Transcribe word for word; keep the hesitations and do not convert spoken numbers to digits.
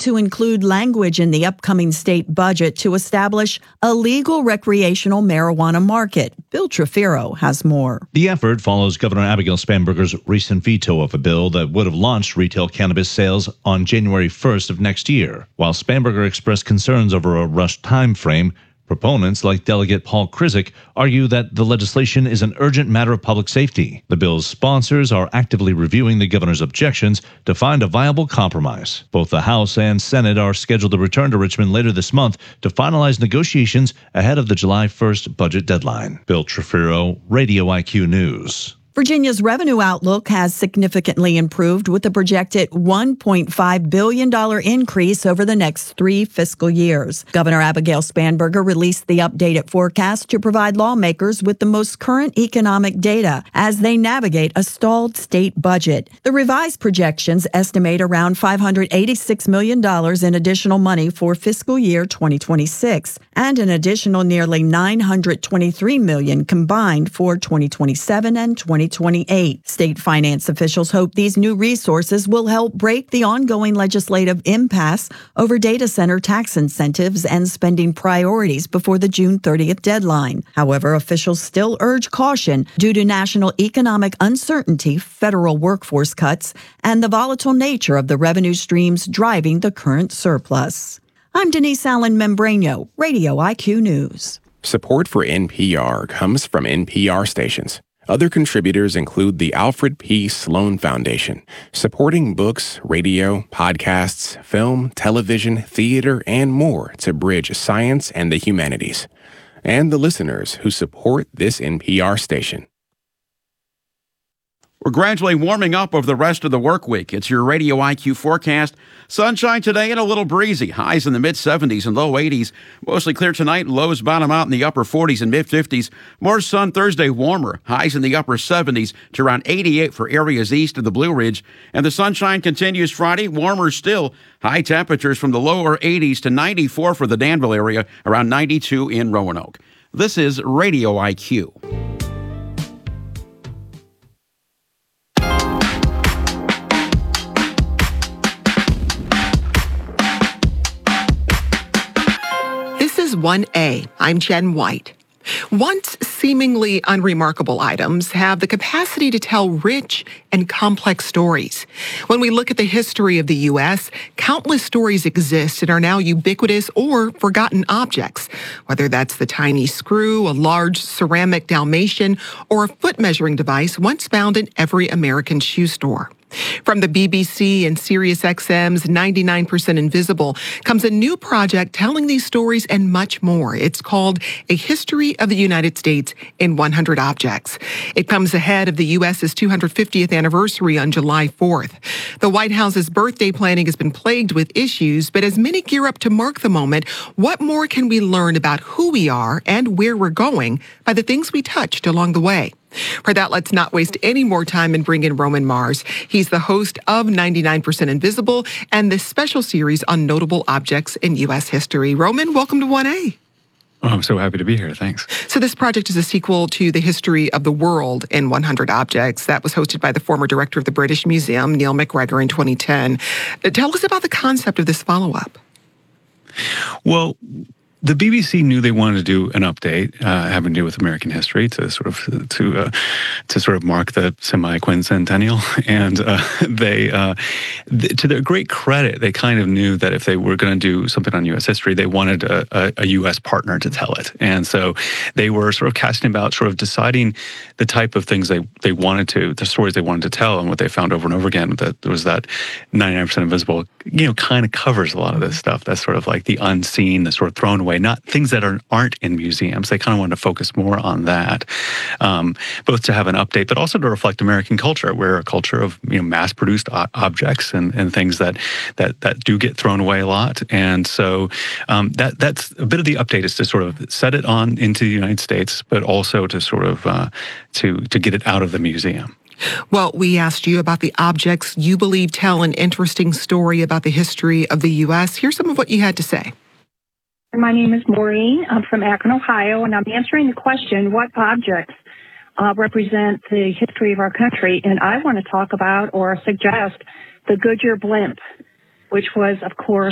to include language in the upcoming state budget to establish a legal recreational marijuana market. Bill Trefiro has more. The effort follows Governor Abigail Spanberger's recent veto of a bill that would have launched retail cannabis sales on January first of next year. While Spanberger expressed concerns over a rushed time frame, proponents like Delegate Paul Krizik argue that the legislation is an urgent matter of public safety. The bill's sponsors are actively reviewing the governor's objections to find a viable compromise. Both the House and Senate are scheduled to return to Richmond later this month to finalize negotiations ahead of the July first budget deadline. Bill Trefiro, Radio I Q News. Virginia's revenue outlook has significantly improved with a projected one point five billion dollars increase over the next three fiscal years. Governor Abigail Spanberger released the updated forecast to provide lawmakers with the most current economic data as they navigate a stalled state budget. The revised projections estimate around five hundred eighty-six million dollars in additional money for fiscal year twenty twenty-six and an additional nearly nine hundred twenty-three million dollars combined for twenty twenty-seven and twenty twenty-eight. State finance officials hope these new resources will help break the ongoing legislative impasse over data center tax incentives and spending priorities before the June thirtieth deadline. However, officials still urge caution due to national economic uncertainty, federal workforce cuts, and the volatile nature of the revenue streams driving the current surplus. I'm Denise Allen Membrano, Radio I Q News. Support for N P R comes from N P R stations. Other contributors include the Alfred P. Sloan Foundation, supporting books, radio, podcasts, film, television, theater, and more to bridge science and the humanities, and the listeners who support this N P R station. We're gradually warming up over the rest of the work week. It's your Radio I Q forecast. Sunshine today and a little breezy. Highs in the mid seventies and low eighties. Mostly clear tonight. Lows bottom out in the upper forties and mid fifties. More sun Thursday, warmer. Highs in the upper seventies to around eighty-eight for areas east of the Blue Ridge. And the sunshine continues Friday. Warmer still. High temperatures from the lower eighties to ninety-four for the Danville area. Around ninety-two in Roanoke. This is Radio I Q. one A. I'm Jen White. Once seemingly unremarkable items have the capacity to tell rich and complex stories. When we look at the history of the U S, countless stories exist and are now ubiquitous or forgotten objects, whether that's the tiny screw, a large ceramic Dalmatian, or a foot measuring device once found in every American shoe store. From the B B C and Sirius X M's ninety-nine percent Invisible comes a new project telling these stories and much more. It's called A History of the United States in one hundred Objects. It comes ahead of the U S's two hundred fiftieth anniversary on July fourth. The White House's birthday planning has been plagued with issues, but as many gear up to mark the moment, what more can we learn about who we are and where we're going by the things we touched along the way? For that, let's not waste any more time and bring in Roman Mars. He's the host of ninety-nine percent Invisible and this special series on notable objects in U S history. Roman, welcome to one A. Oh, I'm so happy to be here. Thanks. So this project is a sequel to The History of the World in one hundred Objects. That was hosted by the former director of the British Museum, Neil MacGregor, in twenty ten. Tell us about the concept of this follow-up. Well, the B B C knew they wanted to do an update uh, having to do with American history to sort of to uh, to sort of mark the semi-quincentennial, and uh, they, uh, th- to their great credit, they kind of knew that if they were going to do something on U S history, they wanted a, a, a U S partner to tell it, and so they were sort of casting about, sort of deciding the type of things they they wanted to, the stories they wanted to tell, and what they found over and over again that was that ninety-nine percent Invisible, you know, kind of covers a lot of this stuff. That's sort of like the unseen, the sort of thrown away. Not things that are, aren't in museums. They kind of wanted to focus more on that, um, both to have an update, but also to reflect American culture. We're a culture of, you know, mass-produced o- objects and, and things that, that that do get thrown away a lot. And so um, that that's a bit of the update, is to sort of set it on into the United States, but also to sort of uh, to to get it out of the museum. Well, we asked you about the objects you believe tell an interesting story about the history of the U S. Here's some of what you had to say. My name is Maureen. I'm from Akron, Ohio, and I'm answering the question, what objects uh, represent the history of our country? And I want to talk about or suggest the Goodyear blimp, which was, of course,